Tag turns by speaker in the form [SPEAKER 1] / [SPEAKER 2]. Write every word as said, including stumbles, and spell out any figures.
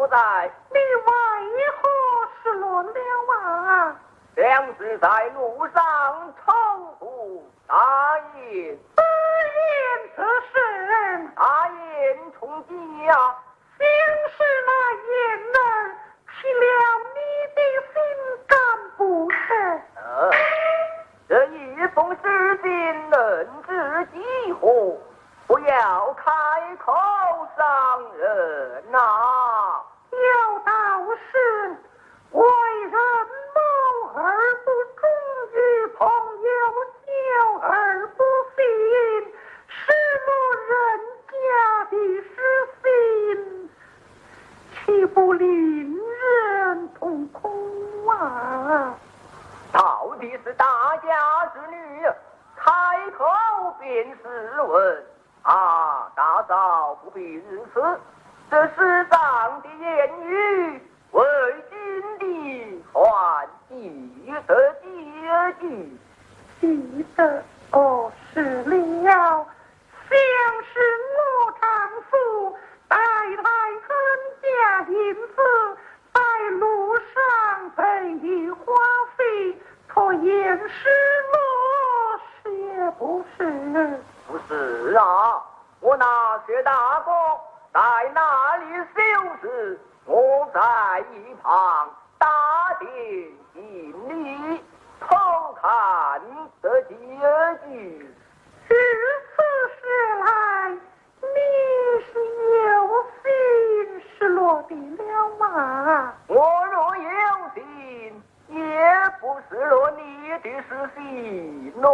[SPEAKER 1] 所在？
[SPEAKER 2] 你为何失落了啊？
[SPEAKER 1] 两是在路上重复大言，
[SPEAKER 2] 此言此事，
[SPEAKER 1] 大言冲击啊！
[SPEAKER 2] 竟是那言儿起了你的心肝不是？
[SPEAKER 1] 呃，这一封诗信能治几何？不要开口伤人呐、啊！
[SPEAKER 2] 有道是，为人谋而不忠于朋友，久而不信，失落人家的失信，岂不令人痛苦啊？
[SPEAKER 1] 到底是大家之女，开口便是问啊！大嫂不必如此，这世上的言语为君的还记得几句？
[SPEAKER 2] 记得哦，是了，像是我丈夫带来恩家银子，在路上被你花费，可言失落是也不是？
[SPEAKER 1] 不是啊，我那薛大哥在那里修饰，我在一旁打点行李，偷看这几句。
[SPEAKER 2] 如此说来，你是有心失落的了吗？
[SPEAKER 1] 我若有心，也不失落你的是喜怒。